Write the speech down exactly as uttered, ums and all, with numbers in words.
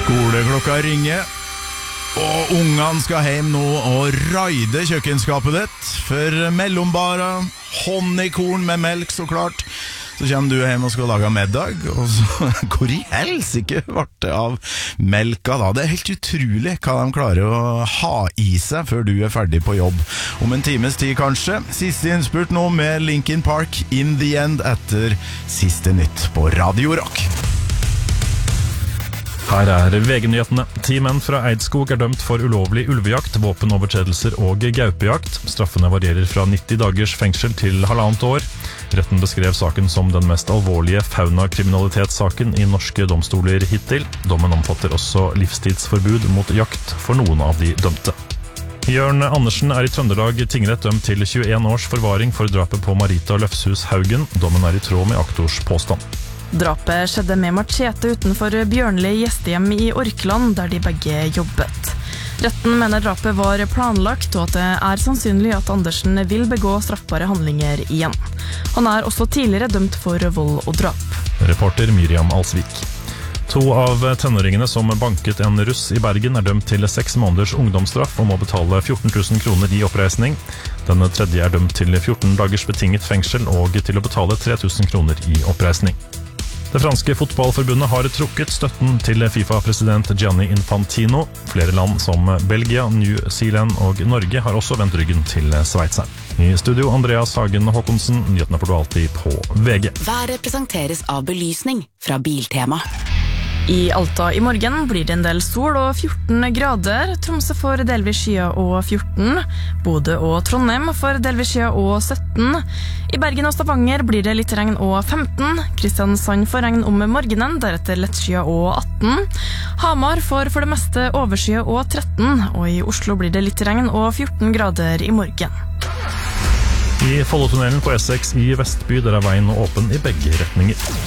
Skoleklokka ringer, og ungene skal hjem nå og raide kjøkkenskapet ditt. For mellombara, honningkorn med melk, så klart. Så kommer du hjem og skal lage middag, og så hvor i helsike ble det av melka da? Det er helt utrolig hva de klarer å ha i seg før du er ferdig på jobb. Om en times tid kanskje. Siste innspurt nå med Linkin Park, In The End, etter siste nytt på Radio Rock. Her er V G-nyhetene. Ti menn fra Eidskog er dømt for ulovlig ulvejakt, våpenovertredelser og gaupejakt. Straffene varierer fra nitti dagers fengsel til halvannet år. Retten beskrev saken som den mest alvorlige faunakriminalitetssaken i norske domstoler hittil. Dommen omfatter også livstidsforbud mot jakt for noen av de dømte. Jørn Andersen er i Trøndelag tingrett dømt til tjueen års forvaring for drapet på Marita Løfshus Haugen. Dommen er i tråd med aktors påstand. Drapet skjedde med machete utenfor Bjørnli gjestehjem i Orkland, der de begge jobbet. Retten mener drapet var planlagt, og at det er sannsynlig at Andersen vil begå straffbare handlinger igjen. Han er også tidligere dømt for vold og drap. Reporter Miriam Alsvik. To av tenåringene som banket en russ i Bergen er dømt til seks måneders ungdomsstraff og må betale fjorten tusen kroner i oppreisning. Den tredje er dømt til fjorten dagers betinget fengsel og til å betale tre tusen kroner i oppreisning. Det franske fotballforbundet har trukket støtten til FIFA-president Gianni Infantino. Flere land som Belgia, New Zealand og Norge har også vendt ryggen til sveitseren. I studio Andreas Hagen Håkonsen, nyhetene får du alltid på V G. Været presenteres av belysning fra Biltema. I Alta i morgen blir det en del sol og fjorten grader. Tromsø får delvis skya og fjorten. Bodø og Trondheim får delvis skya og sytten. I Bergen og Stavanger blir det litt regn og femten. Kristiansand får regn om morgenen, deretter lett skya og atten. Hamar får for det meste overskya og tretten. Og i Oslo blir det litt regn og fjorten grader i morgen. I Follotunnelen på E seks i Vestby, der er veien nå åpen i begge retninger.